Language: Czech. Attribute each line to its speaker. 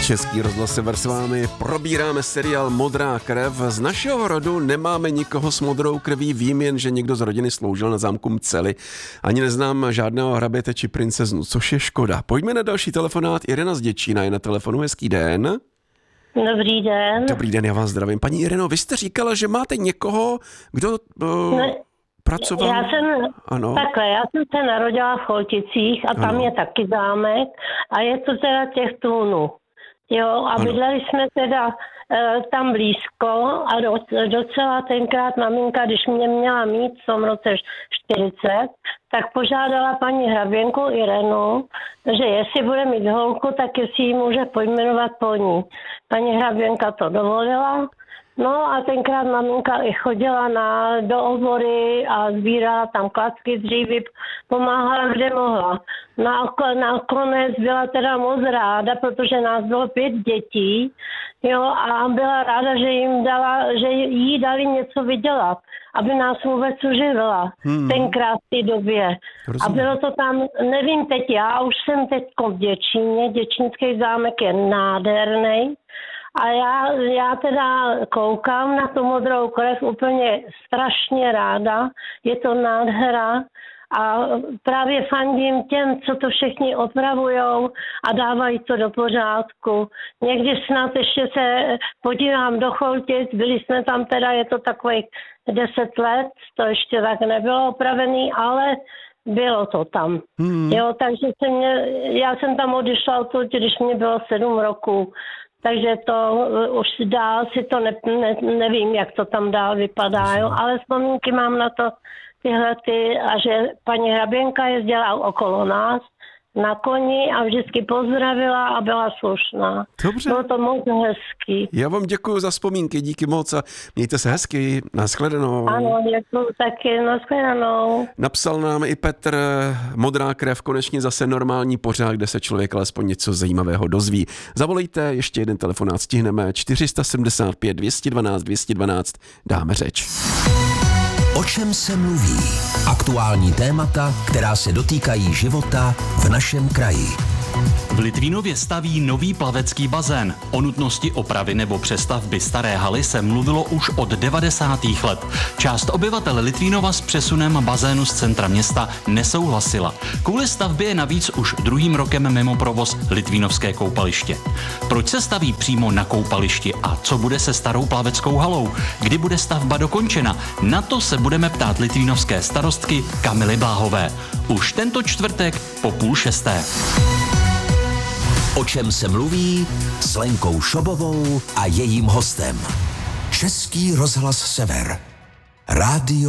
Speaker 1: Český rozhlas Sever s vámi, probíráme seriál Modrá krev. Z našeho rodu nemáme nikoho s modrou krví, vím jen, že někdo z rodiny sloužil na zámku Mcely. Ani neznám žádného hraběte či princeznu, což je škoda. Pojďme na další telefonát. Irena z Děčína je na telefonu, hezký den.
Speaker 2: Dobrý den.
Speaker 1: Dobrý den, já vás zdravím. Paní Ireno, vy jste říkala, že máte někoho, kdo pracoval?
Speaker 2: Já jsem se narodila v Cholticích a tam je taky zámek a je to teda těch tůnů. Jo, a bydleli jsme teda tam blízko a docela tenkrát maminka, když mě měla mít v tom roce 40, tak požádala paní hraběnku Irenu, že jestli bude mít holku, tak jestli ji může pojmenovat po ní. Paní hraběnka to dovolila. No a tenkrát maminka i chodila do obory a sbírala tam klacky dříví, pomáhala kde mohla. Nakonec byla teda moc ráda, protože nás bylo 5 dětí, jo, a byla ráda, že jí dali něco vydělat, aby nás vůbec uživila tenkrát v té době. Rozumím. A bylo to tam, nevím teď, já už jsem teď v Děčíně, Děčínský zámek je nádherný. A já teda koukám na tu modrou krev úplně strašně ráda, je to nádhera a právě fandím těm, co to všichni opravujou a dávají to do pořádku. Někdy snad ještě se podívám do Choltic, byli jsme tam teda, je to takových 10 let, to ještě tak nebylo opravený, ale bylo to tam. Jo, takže já jsem tam odešla odtud, když mě bylo 7 roků. Takže to už dál si to nevím, jak to tam dál vypadá, jo? Ale vzpomínky mám na to tyhle a že paní hraběnka jezdila okolo nás na koni a vždycky pozdravila a byla slušná.
Speaker 1: Dobře.
Speaker 2: Bylo to moc hezký.
Speaker 1: Já vám děkuji za vzpomínky, díky moc a mějte se hezky, nashledanou.
Speaker 2: Ano, děkuji taky, nashledanou.
Speaker 1: Napsal nám i Petr, Modrá krev, konečně zase normální pořád, kde se člověk alespoň něco zajímavého dozví. Zavolejte, ještě jeden telefonát stihneme, 475 212 212, dáme řeč.
Speaker 3: O čem se mluví? Aktuální témata, která se dotýkají života v našem kraji.
Speaker 4: V Litvínově staví nový plavecký bazén. O nutnosti opravy nebo přestavby staré haly se mluvilo už od 90. let. Část obyvatel Litvínova s přesunem bazénu z centra města nesouhlasila. Kvůli stavbě je navíc už 2. rokem mimo provoz Litvínovské koupaliště. Proč se staví přímo na koupališti a co bude se starou plaveckou halou? Kdy bude stavba dokončena? Na to se budeme ptát litvínovské starostky Kamily Bláhové. Už tento čtvrtek po 5:30.
Speaker 3: O čem se mluví s Lenkou Šobovou a jejím hostem. Český rozhlas Sever. Rádio